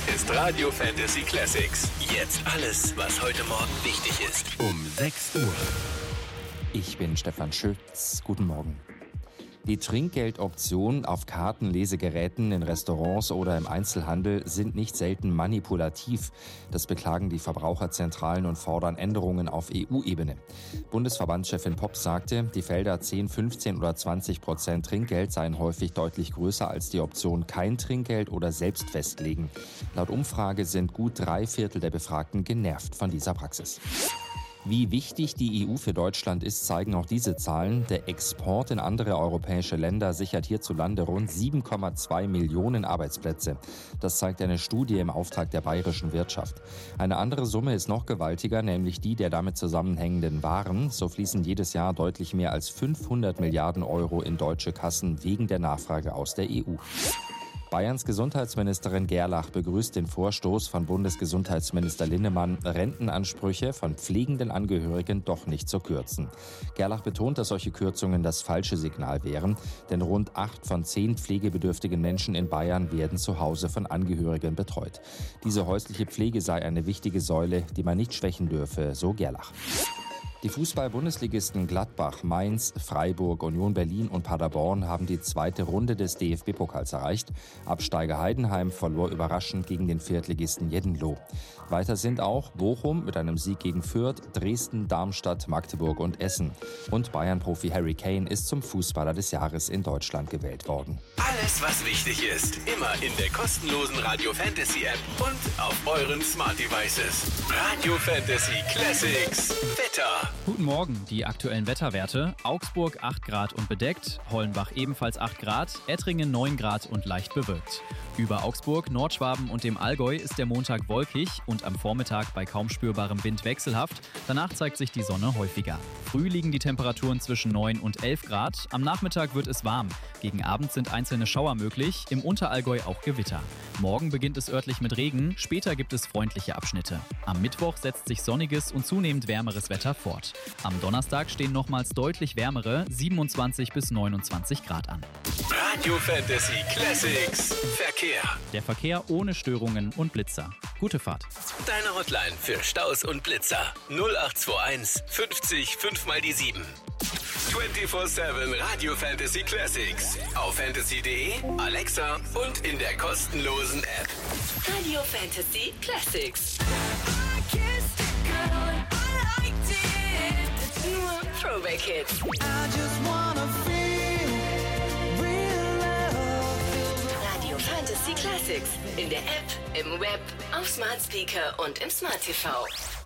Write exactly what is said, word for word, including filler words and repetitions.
ist Radio Fantasy Classics. Jetzt alles, was heute Morgen wichtig ist. Um sechs Uhr. Ich bin Stefan Schütz. Guten Morgen. Die Trinkgeldoptionen auf Karten, Lesegeräten in Restaurants oder im Einzelhandel sind nicht selten manipulativ. Das beklagen die Verbraucherzentralen und fordern Änderungen auf E U-Ebene. Bundesverbandschefin Pops sagte, die Felder zehn, fünfzehn oder zwanzig Prozent Trinkgeld seien häufig deutlich größer als die Option kein Trinkgeld oder selbst festlegen. Laut Umfrage sind gut drei Viertel der Befragten genervt von dieser Praxis. Wie wichtig die E U für Deutschland ist, zeigen auch diese Zahlen. Der Export in andere europäische Länder sichert hierzulande rund sieben Komma zwei Millionen Arbeitsplätze. Das zeigt eine Studie im Auftrag der bayerischen Wirtschaft. Eine andere Summe ist noch gewaltiger, nämlich die der damit zusammenhängenden Waren. So fließen jedes Jahr deutlich mehr als fünfhundert Milliarden Euro in deutsche Kassen wegen der Nachfrage aus der E U. Bayerns Gesundheitsministerin Gerlach begrüßt den Vorstoß von Bundesgesundheitsminister Linnemann, Rentenansprüche von pflegenden Angehörigen doch nicht zu kürzen. Gerlach betont, dass solche Kürzungen das falsche Signal wären, denn rund acht von zehn pflegebedürftigen Menschen in Bayern werden zu Hause von Angehörigen betreut. Diese häusliche Pflege sei eine wichtige Säule, die man nicht schwächen dürfe, so Gerlach. Die Fußball-Bundesligisten Gladbach, Mainz, Freiburg, Union Berlin und Paderborn haben die zweite Runde des D F B-Pokals erreicht. Absteiger Heidenheim verlor überraschend gegen den Viertligisten Jeddenloh. Weiter sind auch Bochum mit einem Sieg gegen Fürth, Dresden, Darmstadt, Magdeburg und Essen. Und Bayern-Profi Harry Kane ist zum Fußballer des Jahres in Deutschland gewählt worden. Alles, was wichtig ist, immer in der kostenlosen Radio Fantasy App und auf euren Smart Devices. Radio Fantasy Classics. Wetter. Guten Morgen, die aktuellen Wetterwerte. Augsburg acht Grad und bedeckt, Hollenbach ebenfalls acht Grad, Ettringen neun Grad und leicht bewölkt. Über Augsburg, Nordschwaben und dem Allgäu ist der Montag wolkig und am Vormittag bei kaum spürbarem Wind wechselhaft. Danach zeigt sich die Sonne häufiger. Früh liegen die Temperaturen zwischen neun und elf Grad. Am Nachmittag wird es warm. Gegen Abend sind einzelne Schauer möglich, im Unterallgäu auch Gewitter. Morgen beginnt es örtlich mit Regen, später gibt es freundliche Abschnitte. Am Mittwoch setzt sich sonniges und zunehmend wärmeres Wetter fort. Am Donnerstag stehen nochmals deutlich wärmere siebenundzwanzig bis neunundzwanzig Grad an. Radio Fantasy Classics. Verkehr. Der Verkehr ohne Störungen und Blitzer. Gute Fahrt. Deine Hotline für Staus und Blitzer. null acht zwei eins fünfzig fünf mal die sieben. vierundzwanzig sieben Radio Fantasy Classics. Auf fantasy punkt de, Alexa und in der kostenlosen App. Radio Fantasy Classics. Nur Throwback Hits. Radio Fantasy Classics. In der App, im Web, auf Smart Speaker und im Smart T V.